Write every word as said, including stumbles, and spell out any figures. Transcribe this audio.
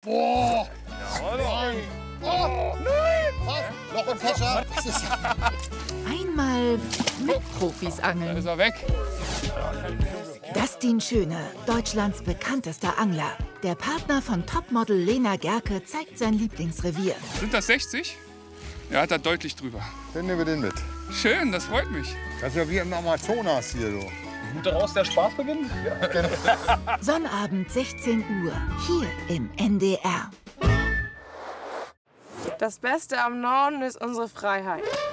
Boah! Jawohl. Oh, nein! Was? Loch und Kescher? Was ist das? Einmal mit Profis Da angeln. ist er weg. Dustin Schöne, Deutschlands bekanntester Angler. Der Partner von Topmodel Lena Gerke zeigt sein Lieblingsrevier. Sind das sechzig? Ja, hat er deutlich drüber. Dann nehmen wir den mit. Schön, das freut mich. Das ist ja wie im Amazonas hier so. Gut daraus der Spaß beginnt? Ja. Sonnabend sechzehn Uhr, hier im N D R. Das Beste am Norden ist unsere Freiheit.